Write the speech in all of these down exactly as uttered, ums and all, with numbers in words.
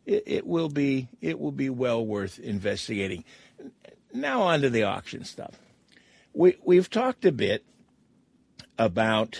it, it will be it will be well worth investigating. Now on to the auction stuff. We we've talked a bit about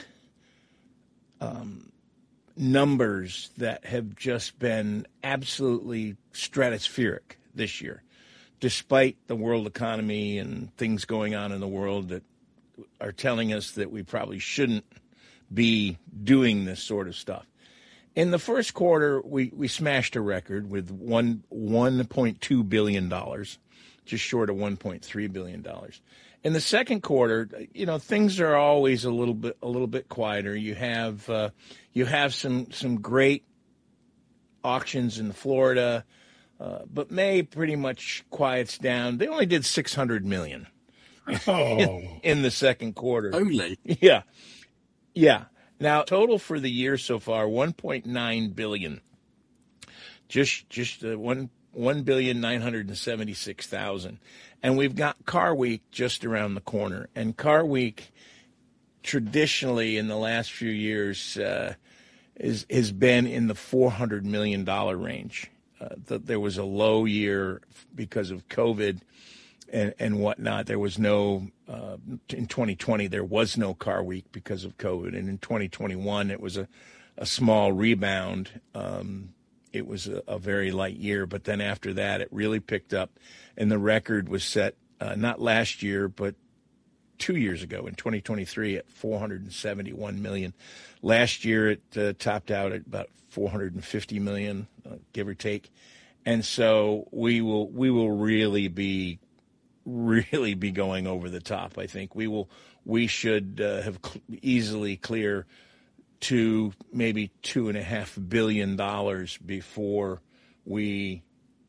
um, numbers that have just been absolutely stratospheric this year, despite the world economy and things going on in the world that are telling us that we probably shouldn't be doing this sort of stuff. In the first quarter, we, we smashed a record with one one point two billion dollars, just short of one point three billion dollars. In the second quarter, you know, things are always a little bit a little bit quieter. You have uh, you have some some great auctions in Florida, uh, but May pretty much quiets down. They only did six hundred million dollars Oh. in, in the second quarter. Only? Yeah. Yeah. Now, total for the year so far, one point nine billion dollars. Just just uh, one one billion nine hundred seventy six thousand, and we've got Car Week just around the corner. And Car Week, traditionally in the last few years, uh, is has been in the four hundred million dollar range. Uh, the, there was a low year because of COVID and, and whatnot. There was no uh, in twenty twenty. There was no Car Week because of COVID, and in twenty twenty-one it was a a small rebound. Um, It was a, a very light year, but then after that, it really picked up, and the record was set uh, not last year, but two years ago in twenty twenty-three at four hundred seventy-one million dollars. Last year, it uh, topped out at about four hundred fifty million dollars, uh, give or take, and so we will we will really be really be going over the top. I think we will we should uh, have cl- easily clear to maybe two and a half billion dollars before we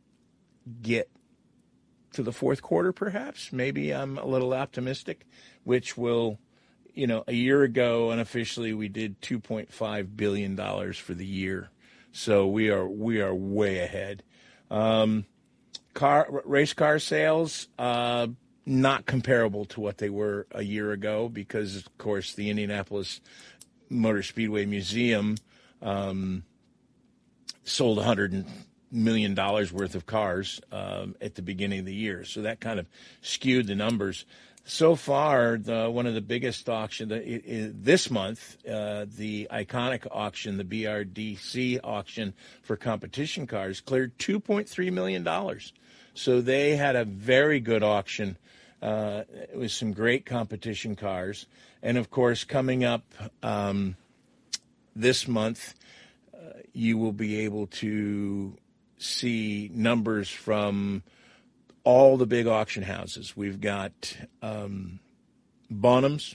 get to the fourth quarter, perhaps. Maybe I'm a little optimistic, which will, you know, a year ago unofficially we did two point five billion dollars for the year. So we are we are way ahead. Um, car race car sales, uh, not comparable to what they were a year ago because, of course, the Indianapolis Motor Speedway Museum um, sold one hundred million dollars worth of cars um, at the beginning of the year. So that kind of skewed the numbers. So far, the, one of the biggest auctions this month, uh, the iconic auction, the B R D C auction for competition cars, cleared two point three million dollars. So they had a very good auction. Uh, it was some great competition cars. And, of course, coming up um, this month, uh, you will be able to see numbers from all the big auction houses. We've got um, Bonhams,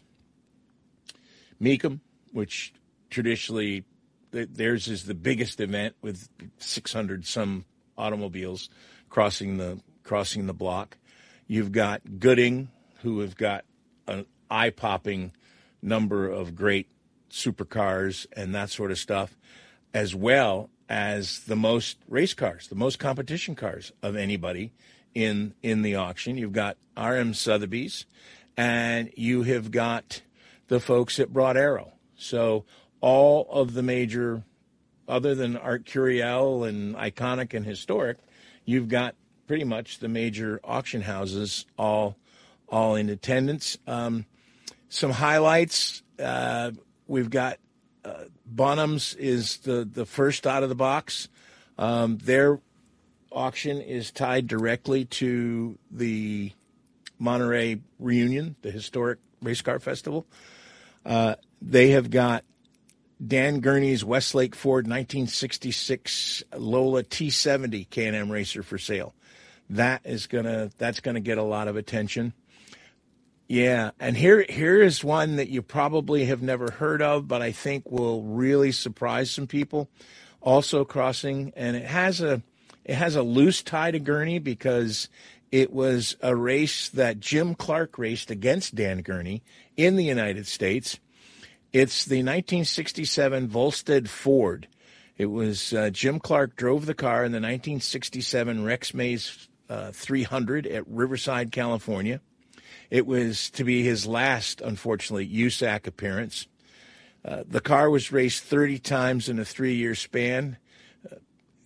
Mecum, which traditionally th- theirs is the biggest event with six hundred some automobiles crossing the crossing the block. You've got Gooding, who have got an eye-popping number of great supercars and that sort of stuff, as well as the most race cars, the most competition cars of anybody in in the auction. You've got R M Sotheby's, and you have got the folks at Broad Arrow. So all of the major, other than Art Curiel and Iconic and Historic, you've got pretty much the major auction houses all all in attendance. Um, some highlights, uh, we've got uh, Bonhams is the, the first out of the box. Um, their auction is tied directly to the Monterey Reunion, the historic race car festival. Uh, they have got Dan Gurney's Westlake Ford nineteen sixty-six Lola T seventy K and M Racer for sale. That is gonna that's gonna get a lot of attention. Yeah, and here here is one that you probably have never heard of, but I think will really surprise some people. Also crossing, and it has a it has a loose tie to Gurney because it was a race that Jim Clark raced against Dan Gurney in the United States. It's the nineteen sixty-seven Volstead Ford. It was uh, Jim Clark drove the car in the nineteen sixty-seven Rex Mays uh, three hundred at Riverside, California. It was to be his last, unfortunately, U S A C appearance. Uh, the car was raced thirty times in a three-year span.